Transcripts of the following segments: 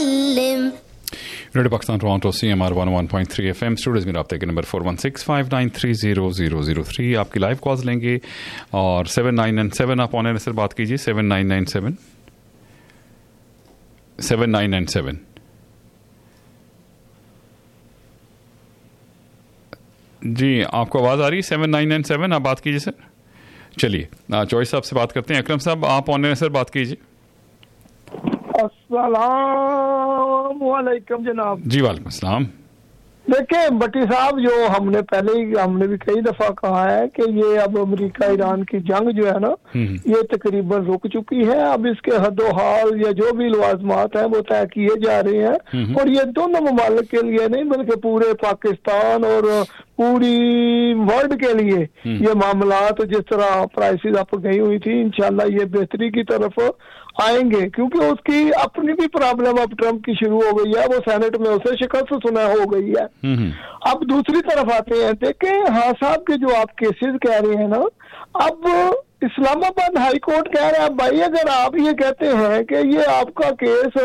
Radio Pakistan Toronto CMR 101.3 FM studios में रब्ते के number 4165930003 आपकी लाइव कॉल्स लेंगे और 7997 आप ऑन एयर से बात कीजिए 7997 7997 जी आपको आवाज़ आ रही है 7997 आप बात कीजिए सर। चलिए चॉइस साहब से बात करते हैं। अकरम साहब आप ऑन एयर सर बात कीजिए। अस्सलाम वालेकुम जनाब। जी वालेकुम अस्सलाम। देखिए भट्टी साहब, जो हमने भी कई दफा कहा है कि ये अब अमेरिका ईरान की जंग जो है ना, ये तकरीबन रुक चुकी है। अब इसके हदो हाल या जो भी लवाजमात हैं वो तय किए जा रहे हैं और ये दोनों ममालिक के लिए नहीं बल्कि पूरे पाकिस्तान और पूरी वर्ल्ड के लिए ये मामलात जिस तरह प्राइसेस अप गई हुई थी, इंशाल्लाह ये बेहतरी की तरफ आएंगे, क्योंकि उसकी अपनी भी प्रॉब्लम अब ट्रम्प की शुरू हो गई है। वो सेनेट में उसे शिकस्त सुना हो गई है। अब दूसरी तरफ आते हैं, देखें हाँ साहब के जो आप केसेस कह रहे हैं ना, अब इस्लामाबाद हाई कोर्ट कह रहा है भाई अगर आप ये कहते हैं कि ये आपका केस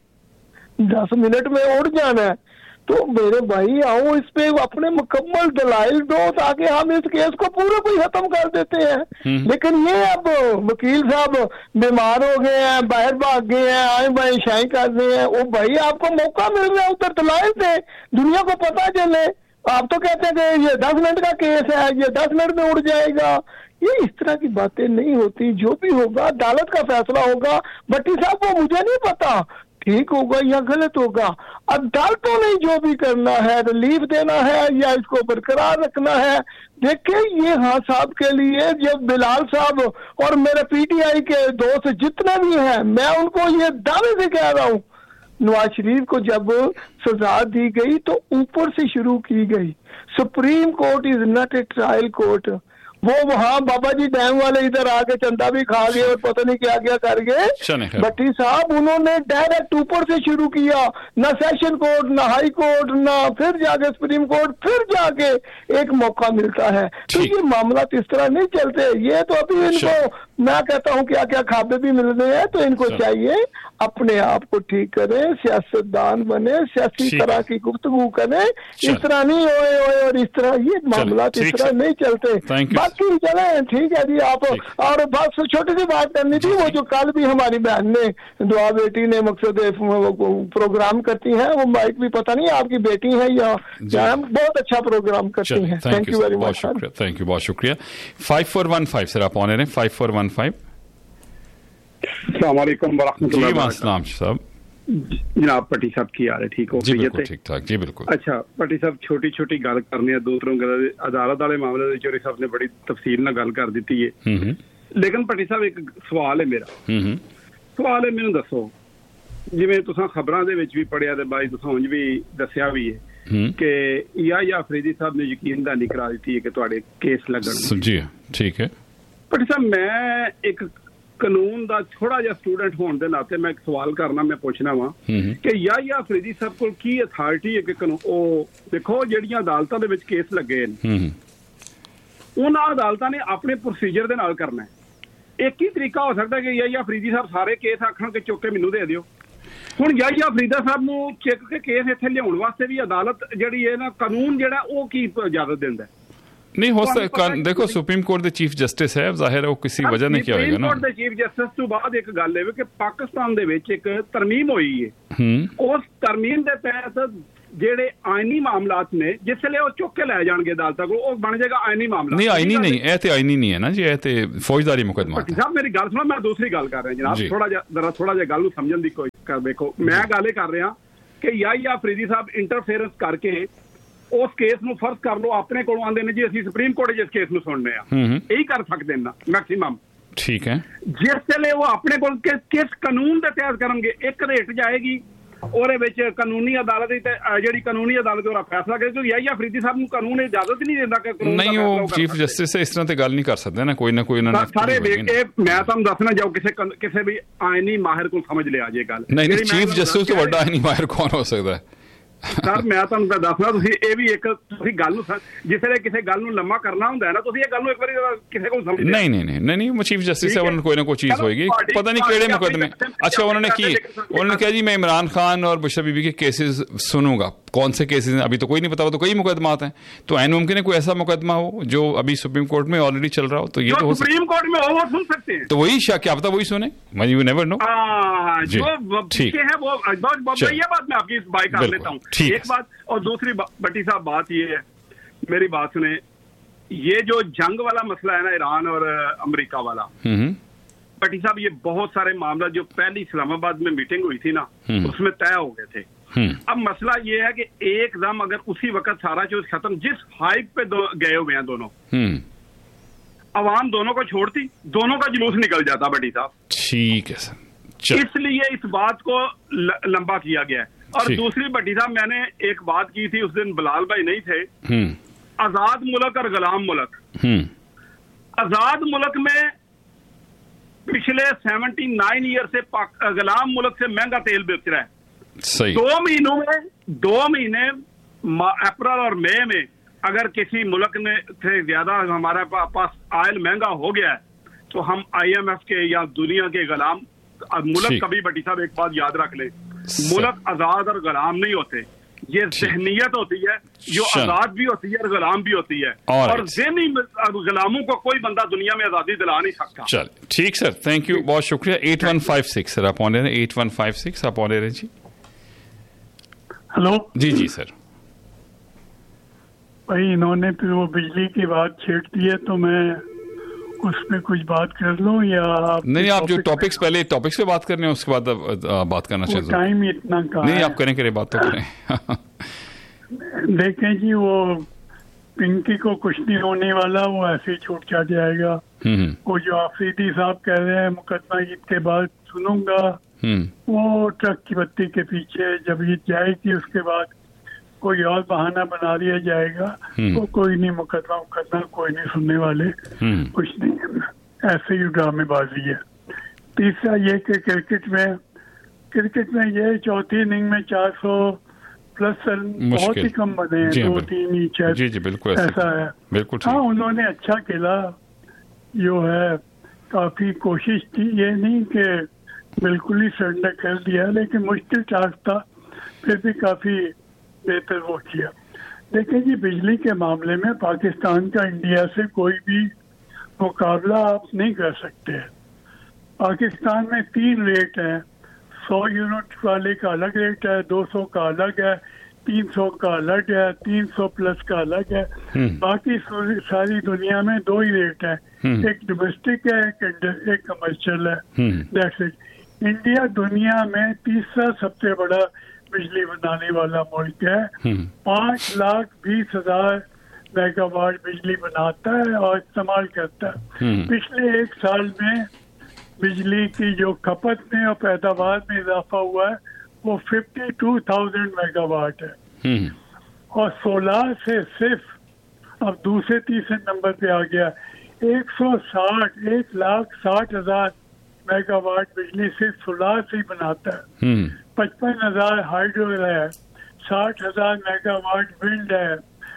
10 मिनट में उड़ जाना है तो मेरे भाई आओ इस पे अपने मुकम्मल दलाइल दो ताकि हम इस केस को पूरा कोई खत्म कर देते हैं। लेकिन ये अब वकील साहब बीमार हो गए हैं, बाहर भाग गए हैं, आए बाएं शाई कर रहे हैं। वो भाई आपको मौका मिल रहा है, उधर दलाइल थे, दुनिया को पता चले। आप तो कहते हैं कि ये 10 मिनट का केस है, ये 10 मिनट में उड़ जाएगा। ये इस तरह की बातें नहीं होती। जो भी होगा अदालत का फैसला होगा। भट्टी साहब वो मुझे नहीं पता ठीक होगा या गलत होगा। अदालतों ने जो भी करना है, रिलीफ देना है या इसको बरकरार रखना है। देखिए ये हाँ साहब के लिए, जब बिलाल साहब और मेरे PTI के दोस्त जितने भी हैं, मैं उनको ये दावे से कह रहा हूँ, नवाज शरीफ को जब सजा दी गई तो ऊपर से शुरू की गई। Supreme court is not a trial court. वो वहाँ बाबा जी डैम वाले इधर आके चंदा भी खा गए और पता नहीं क्या क्या कर गए। भट्टी साहब उन्होंने डायरेक्ट ऊपर से शुरू किया, ना सेशन कोर्ट, ना हाई कोर्ट, ना फिर जाके सुप्रीम कोर्ट, फिर जाके एक मौका मिलता है। तो ये मामला इस तरह नहीं चलते। ये तो अभी इनको मैं कहता हूँ क्या क्या खाबे भी मिल रहे हैं, तो इनको चाहिए अपने आप को ठीक करें, सियासतदान बने, सियासी तरह की गुफ्तगू करें। इस तरह नहीं ओए और इस तरह ये मामला इस तरह नहीं चलते। बाकी चले ठीक है जी। आप और बस छोटी सी बात करनी थी, वो जो कल भी हमारी बहन ने दुआ बेटी ने मकसद प्रोग्राम करती है, वो माइक भी पता नहीं आपकी बेटी है या बहुत अच्छा प्रोग्राम करती है। Thank you very much. Thank you, बहुत शुक्रिया। 5415 सर आप ऑन एयर हैं। 5415। अस्सलाम वालेकुम वरहमतुल्लाहि अस्सलाम साहब। जनाब पट्टी साहब की हाल है? ठीक हो? जी बिल्कुल ठीक ठाक जी बिल्कुल। अच्छा पट्टी साहब छोटी छोटी गल करनी है, दो तरह अदालत वाले मामले में चोरी साहब ने बड़ी तफसील ना गल कर दी है। लेकिन पट्टी साहब एक सवाल है मेरा। सवाल है मैनू दसो, जिवें तुसां खबरां दे विच भी पढ़िया ते बाई तुसां उंज भी दस्सिया भी है कि या अफरीदी साहब ने यकीन दहानी करा दी है कि तुहाडे केस लगण। जी ठीक है पट्टी साहब, मैं एक कानून का थोड़ा जिहा स्टूडेंट होने के नाते मैं एक सवाल करना, मैं पूछना वा कि या अफरीदी साहब को की अथॉरिटी है कि देखो जिहड़ियां अदालतां दे विच केस लगे उन्हां अदालतां ने अपने प्रोसीजर दे नाल करना है। एक ही तरीका हो सकता है कि या अफरीदी साहब सारे केस आखण के चुक के मैनू दे दिओ। हुण या अफरीदा साहब नूं चुक के केस इत्थे लियाउण वास्ते भी अदालत जिहड़ी है ना, कानून जिहड़ा वो की इजाजत दिंदा है? नहीं हो सकता। देखो सुप्रीम कोर्ट दे चीफ जस्टिस है, जाहिर है वो किसी वजह नहीं किया होगा ना। सुप्रीम कोर्ट दे चीफ जस्टिस तो बाद एक गल है कि पाकिस्तान दे विच एक तरमीम होई है, उस तरमीम दे तहत जेड़े आईनी मामलात ने जिसले वो चुक के लै जाणगे अदालत को, वो बन जाएगा आईनी मामला। नहीं आईनी नहीं, ए ते आईनी नहीं है ना जी, ए ते फौजदारी मुकदमा है। साहब मेरी गल सुनो, मैं दूसरी गल कर रहा जनाब, थोड़ा जिहा गल नूं समझण दी कोशिश कर। देखो मैं गल कर रहा कि या अफरीदी साहब इंटरफेरेंस करके उस केस नूं फर्ज कर लो अपने कोलों आंदे ने जी असीं सुप्रीम कोर्ट जिस केस नूं सुनने आ, यही कर सकते ना मैक्सिमम। ठीक है, जिस वेले वो अपने कोल किस कानून दे तहत करनगे, एक रेट जाएगी ਉਹਦੇ ਵਿੱਚ ਕਾਨੂੰਨੀ ਅਦਾਲਤ ਦੀ ਤੇ ਜਿਹੜੀ ਕਾਨੂੰਨੀ ਅਦਾਲਤ ਉਹਦਾ ਫੈਸਲਾ ਕਰੇ। ਕਿਉਂਕਿ ਯਾਹਿਆ ਅਫਰੀਦੀ ਸਾਹਿਬ ਨੂੰ ਕਾਨੂੰਨ ਇਜਾਜ਼ਤ ਨਹੀਂ ਦਿੰਦਾ ਕਿ ਕਾਨੂੰਨ ਨਹੀਂ, ਉਹ ਚੀਫ ਜਸਟਿਸ ਇਸ ਤਰ੍ਹਾਂ ਤੇ ਗੱਲ ਨਹੀਂ ਕਰ ਸਕਦੇ ਨਾ, ਕੋਈ ਨਾ ਕੋਈ ਉਹਨਾਂ ਨੇ ਸਾਰੇ ਵੇਖ ਕੇ। ਮੈਂ ਤੁਹਾਨੂੰ ਦੱਸਣਾ ਜਾਓ ਕਿਸੇ ਵੀ ਆਇਨੀ ਮਾਹਿਰ ਕੋਲ ਸਮਝ ਲਿਆ ਜੇ ਗੱਲ। ਨਹੀਂ ਨਹੀਂ, ਚੀਫ ਜਸਟਿਸ ਤੋਂ ਵੱਡਾ ਆਇਨੀ ਮਾਹਿਰ ਕੌਣ ਹੋ ਸਕਦਾ ਹੈ? ਸਰ ਮੈਂ ਤੁਹਾਨੂੰ ਦੱਸਣਾ, ਤੁਸੀਂ ਇਹ ਵੀ ਇੱਕ ਤੁਸੀਂ ਗੱਲ ਨੂੰ ਜਿਸਲੇ ਕਿਸੇ ਗੱਲ ਨੂੰ ਲੰਮਾ ਕਰਨਾ ਹੁੰਦਾ ਹੈ ਨਾ, ਤੁਸੀਂ ਇਹ ਗੱਲ ਨੂੰ ਇੱਕ ਵਾਰੀ ਕਿਸੇ ਕੋਲ ਸਮਝ ਨਹੀਂ ਚੀਫ ਜਸਟਿਸ है, उन्होंने कोई ना कोई चीज होगी, पता नहीं केड़े मुकदमे। अच्छा उन्होंने कहा जी मैं इमरान खान और बुशरा बीबी के केसेस सुनूंगा, कौन से केसेस हैं अभी तो कोई नहीं पता, वो तो कई मुकदमात हैं, तो ऐन मुमकिन है कोई ऐसा मुकदमा हो जो अभी सुप्रीम कोर्ट में ऑलरेडी चल रहा हो, तो ये तो सुप्रीम कोर्ट में हो वो सुन सकते हैं, तो वही क्या पता वही सुने, यू नेवर नो। ठीक है, वो ये बात मैं आपकी बाई कर लेता हूँ, एक बात। और दूसरी भट्टी साहब बात ये है, मेरी बात सुने, ये जो जंग वाला मसला है ना ईरान और अमेरिका वाला, भट्टी साहब ये बहुत सारे मामला जो पहली इस्लामाबाद में मीटिंग हुई थी ना उसमें तय हो गए थे। अब मसला ये है कि एकदम अगर उसी वक्त सारा चीज खत्म, जिस हाइप पे गए हुए हैं दोनों, अवाम दोनों को छोड़ती, दोनों का जुलूस निकल जाता भट्टी साहब। ठीक है सर, इसलिए इस बात को लंबा किया गया है। और दूसरी भट्टी साहब मैंने एक बात की थी, उस दिन बिलाल भाई नहीं थे, आजाद मुल्क और गुलाम मुल्क। आजाद मुल्क में पिछले 79 ईयर से गुलाम मुल्क से महंगा तेल बेच रहा है। सही। 2 महीने अप्रैल और मई में अगर किसी मुल्क ने से ज्यादा हमारे पास ऑयल महंगा हो गया है तो हम IMF के या दुनिया के गुलाम मुल्क। कभी भट्टी साहब एक बात याद रख ले, मुल्क आजाद और गुलाम नहीं होते, ये ज़हनियत होती है जो आजाद भी होती है और गुलाम भी होती है, और ज़हनी गुलामों को कोई बंदा दुनिया में आजादी दिला नहीं सकता। चल ठीक सर, थैंक यू, बहुत शुक्रिया। 8156 सर आप ऑन एयर, 8156 आप on air ji. Hello ji sir. भाई इन्होंने फिर वो बिजली की बात छेड़ दी है, तो मैं उसमें कुछ बात कर लूं या नहीं? आप जो टॉपिक्स पहले टॉपिक्स पे बात करने हैं उसके बाद बात करना चाहिए। टाइम इतना कहाँ नहीं, आप करें बात तो करें। देखें जी, वो पिंकी को कुछ नहीं होने वाला, वो ऐसे ही छूट जा जाएगा। वो जो आफरीदी साहब कह रहे हैं मुकदमा ईद के बाद सुनूंगा, वो ट्रक की बत्ती के पीछे, जब ईद जाएगी उसके बाद कोई और बहाना बना दिया जाएगा, वो कोई नहीं, मुकदमा कोई नहीं सुनने वाले, कुछ नहीं, ऐसे ही ड्रामेबाजी है। तीसरा ये कि क्रिकेट में ये चौथी इनिंग में 400 प्लस रन बहुत ही कम बने हैं, 2-3 ही शायद। जी बिल्कुल ऐसा है, बिल्कुल। हाँ उन्होंने अच्छा खेला, जो है काफी कोशिश की, ये नहीं कि बिल्कुल ही सरेंडर कर दिया, लेकिन मुश्किल टास्क था, फिर भी काफी बेहतर वो किया। देखिए जी, बिजली के मामले में पाकिस्तान का इंडिया से कोई भी मुकाबला आप नहीं कर सकते। पाकिस्तान में 3 रेट हैं, 100 यूनिट वाले का अलग रेट है, 200 का अलग है, 300 का अलग है, 300 प्लस का अलग है। बाकी सारी दुनिया में 2 ही रेट है, एक डोमेस्टिक है, एक कमर्शियल है, दैट्स इट। इंडिया दुनिया में तीसरा सबसे बड़ा बिजली बनाने वाला मुल्क है, 5,20,000 मेगावाट बिजली बनाता है और इस्तेमाल करता है। पिछले 1 साल में बिजली की जो खपत में और पैदावार में इजाफा हुआ है वो 52,000 मेगावाट है, और सोलर से सिर्फ अब दूसरे तीसरे नंबर पे आ गया, 1,60,000 मेगावाट बिजली सिर्फ सोलर से ही बनाता है। 55,000 हाइड्रो है, 60,000 मेगावाट विंड है,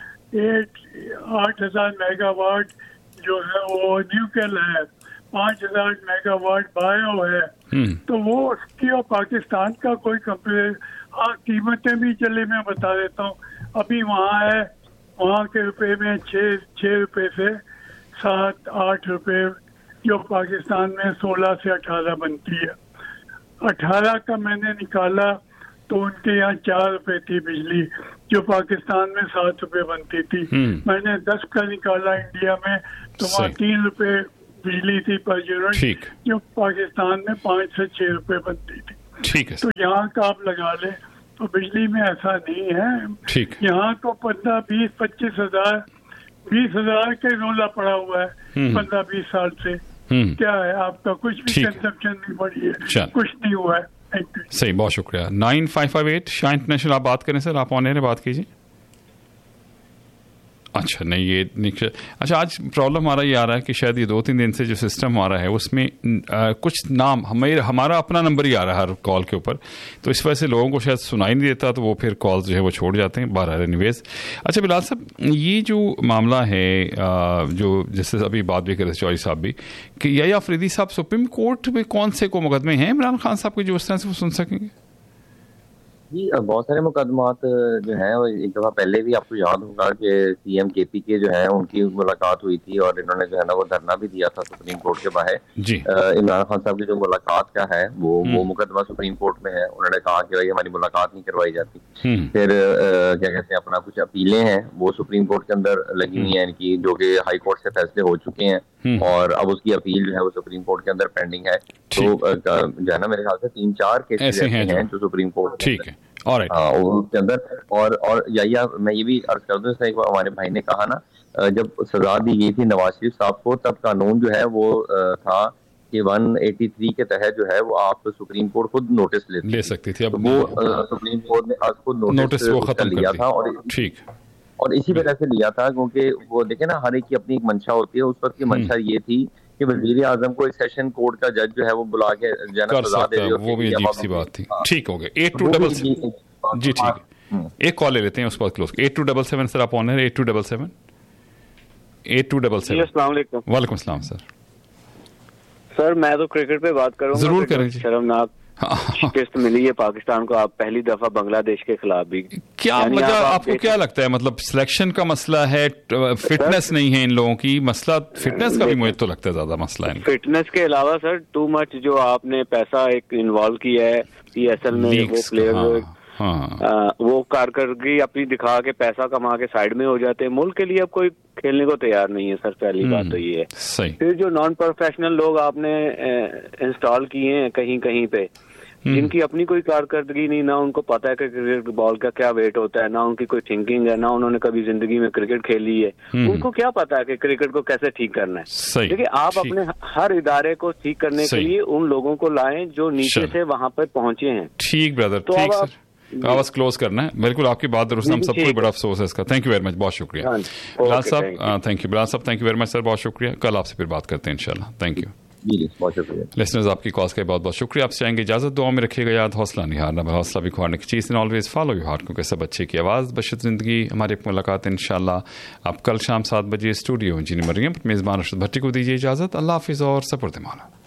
8,000 मेगावाट जो है वो न्यूक्लियर है, 5,000 मेगावाट बायो है। तो वो उसकी और पाकिस्तान का कोई कंपेयर, हाँ कीमतें भी चले मैं बता देता हूँ, अभी वहाँ है, वहाँ के रुपए में 6 रुपए से 7-8 रुपए, जो पाकिस्तान में 16 से 18 बनती है। 18 का मैंने निकाला तो उनके यहाँ 4 रुपए थी बिजली, जो पाकिस्तान में 7 रुपए बनती थी। मैंने 10 का निकाला इंडिया में, तो वहाँ 3 रुपए बिजली थी पर यूनिट, जो पाकिस्तान में 5 से 6 रुपए बनती थी। ठीक है। तो यहाँ का आप लगा ले, तो बिजली में ऐसा नहीं है। यहाँ तो 15, 20, 25 हजार 20 हजार के रोला पड़ा हुआ है 15-20 साल से। क्या है आपका, कुछ भी कंजप्शन नहीं बढ़ी है, कुछ नहीं हुआ है। सही, बहुत शुक्रिया। 9558 शाह इंटरनेशनल आप बात करें सर, आप ऑन एयर बात कीजिए। अच्छा, नहीं ये अच्छा, आज प्रॉब्लम हमारा ये आ रहा है कि शायद ये 2-3 दिन से जो सिस्टम आ रहा है उसमें कुछ नाम हमारा अपना नंबर ही आ रहा है हर कॉल के ऊपर, तो इस वजह से लोगों को शायद सुनाई नहीं देता, तो वो फिर कॉल जो है वो छोड़ जाते हैं बाहर। एनीवेज, अच्छा बिलाल साहब, ये जो मामला है जो जैसे अभी बात भी कर रहे थे चौधरी साहब भी कि याह्या अफरीदी साहब सुप्रीम कोर्ट में कौन से को मुकदमे हैं इमरान खान साहब के जो उस तरह से वो सुन सकेंगे? जी, बहुत सारे मुकदमात जो हैं, एक दफ़ा पहले भी आपको याद होगा कि सीएम केपी के जो है उनकी मुलाकात हुई थी और इन्होंने जो है ना वो धरना भी दिया था सुप्रीम कोर्ट के बाहर। इमरान खान साहब की जो मुलाकात का है वो मुकदमा सुप्रीम कोर्ट में है। उन्होंने कहा कि भाई हमारी मुलाकात नहीं करवाई जाती। फिर क्या कहते हैं, अपना कुछ अपीलें हैं वो सुप्रीम कोर्ट के अंदर लगी हुई हैं इनकी, जो कि हाई कोर्ट से फैसले हो चुके हैं और अब उसकी अपील जो है वो सुप्रीम कोर्ट के अंदर पेंडिंग है। तो जो है ना मेरे ख्याल से 3-4 केसेस हैं जो सुप्रीम कोर्ट, ठीक है, हाँ उसके अंदर। और याह्या, मैं ये भी अर्ज कर दूं, एक बार हमारे भाई ने कहा ना, जब सजा दी गई थी नवाज शरीफ साहब को, तब कानून जो है वो था कि 183 के तहत जो है वो आप सुप्रीम कोर्ट खुद नोटिस ले सकती थी। अब वो सुप्रीम कोर्ट ने आज खुद नोटिस वो खत्म लिया था और ठीक, और इसी वजह से लिया था क्योंकि वो देखे ना, हर एक की अपनी एक मंशा होती है। उस वक्त की मंशा ये थी कि वज़ीर आज़म को एक सेशन कोर्ट का जज जो है वो बुला के सजा दे, वो भी अजीब सी बात थी। ठीक हो गया, 8277 जी, ठीक है, एक कॉल ले लेते हैं उसके बाद क्लोज। 8277 सर, आप ऑन है। 8277 वालेकुम अस्सलाम सर। सर मैं तो क्रिकेट पे बात करूंगा, जरूर करें। शर्मनाक शिकस्त मिली है पाकिस्तान को, आप पहली दफा बांग्लादेश के खिलाफ भी। क्या वजह आपको क्या लगता है? मतलब सिलेक्शन का मसला है, फिटनेस नहीं है इन लोगों की, मसला फिटनेस का भी मुझे तो लगता है ज्यादा मसला है। फिटनेस के अलावा सर टू मच जो आपने पैसा एक इन्वॉल्व किया है पीएसएल में, वो प्लेयर वो कारकर्दगी अपनी दिखा के पैसा कमा के साइड में हो जाते हैं। मुल्क के लिए अब कोई खेलने को तैयार नहीं है सर, पहली बात तो ये है। फिर जो नॉन प्रोफेशनल लोग आपने इंस्टॉल किए हैं कहीं कहीं पे, जिनकी अपनी कोई कारकर्दगी नहीं, ना उनको पता है कि क्रिकेट बॉल का क्या वेट होता है, ना उनकी कोई थिंकिंग है, ना उन्होंने कभी जिंदगी में क्रिकेट खेली है, उनको क्या पता है कि क्रिकेट को कैसे ठीक करना है। देखिए, आप अपने हर इदारे को ठीक करने के लिए उन लोगों को लाएं जो नीचे से वहां पर पहुंचे हैं। ठीक ब्रदर, तो ठीक सर, आवाज क्लोज करना है। बिल्कुल आपकी बात दुरुस्त, हम सबको बड़ा अफसोस है इसका। थैंक यू वेरी मच, बहुत शुक्रिया बिलाल साहब। थैंक यू बिलाल साहब, thank you very much sir, बहुत शुक्रिया। कल आपसे फिर बात करते हैं इंशाल्लाह। थैंक यू लिसनर्स, आपकी कॉल्स का बहुत बहुत शुक्रिया। आपसे चाहेंगे इजाजत, दुआ में रखिएगा याद, हौसला नहीं हारना, हौसला भी खोने की चीज़ नहीं, ऑलवेज फॉलो योर हार्ट, क्योंकि सब अच्छे की आवाज़ बशत ज़िंदगी। हमारी मुलाकात इंशाल्लाह आप कल शाम 7 बजे स्टूडियो इंजीनियर मरियम मेज़बान अर्शद भट्टी को दीजिए इजाज़त। अल्लाह हाफिज़ और सपुर्द मौला।